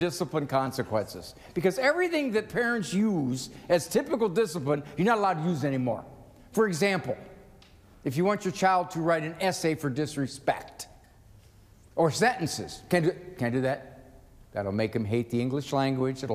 discipline consequences. Because everything that parents use as typical discipline, you're not allowed to use anymore. For example, if you want your child to write an essay for disrespect or sentences, can't do that. That'll make them hate the English language. It'll